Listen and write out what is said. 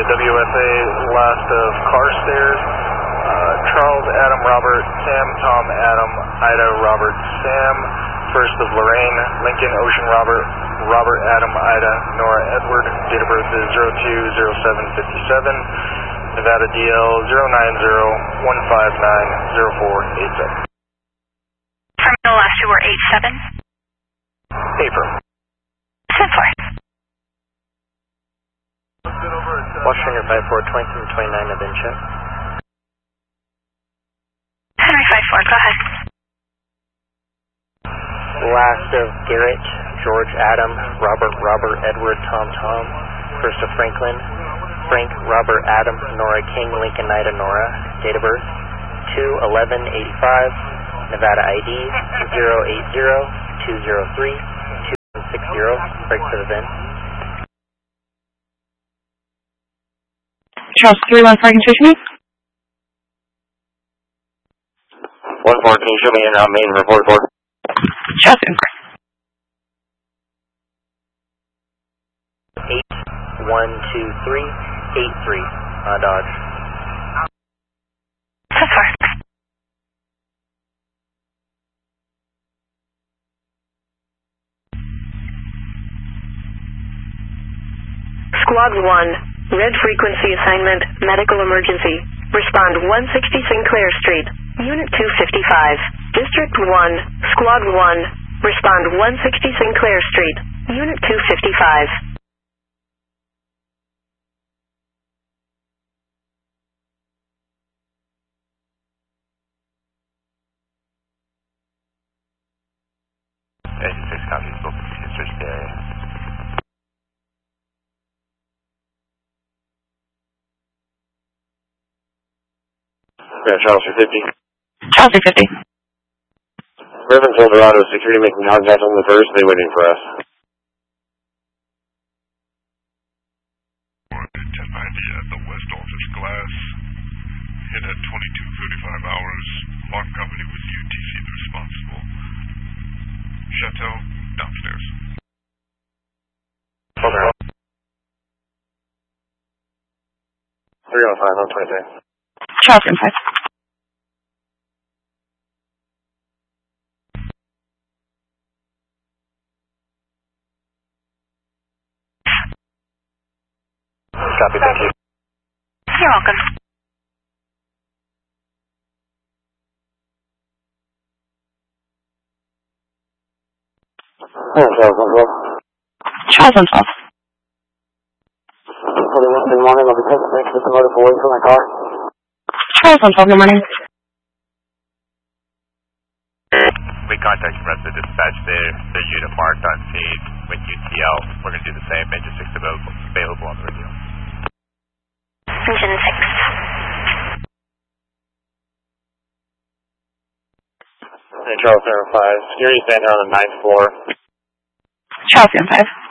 WSA, last of Carstairs, Charles, Adam, Robert, Sam, Tom, Adam, Ida, Robert, Sam, first of Lorraine, Lincoln, Ocean, Robert, Robert, Adam, Ida, Nora, Edward, date of birth is 020757, Nevada DL 090-159-0487. Terminal last two were 87. Paper. 10-4. Washington 54, 29 of Incheck. Henry 54, go ahead. Last of Garrett, George, Adam, Robert, Robert, Edward, Tom, Tom. First of Franklin, Frank, Robert, Adam, Nora, King, Lincoln, Ida, Nora. Date of birth 2/11/85. Nevada ID 080-203-2160. Break for the VIN. Charles 314, can you show me? 1-4, can you show me in main report board? Charles 314. 812383, Dodge. 10-4. Squad 1. Red frequency assignment, medical emergency. Respond 160 Sinclair Street, Unit 255. District 1, Squad 1. Respond 160 Sinclair Street, Unit 255. Yeah, Charles 350. Charles 350. Reverend Eldorado security making contact on the first, they waiting for us. 1090 at the West Office Glass. Hit at 22:35 hours. Lock company with UTC the responsible. Chateau downstairs. Okay. 305 on 23. Charles 315. Copy, thank you. You're welcome. Charles 112. Charles 112. Good morning, I'll be taking thanks for some motor forward for my car. Charles 112, good morning. We contacted the rest of the dispatch there. Their unit marked on scene with UTL. We're going to do the same. Engine 6 available on the radio. Engine 6. Hey, Charles 05. Security standing on the 9th floor. Charles 5.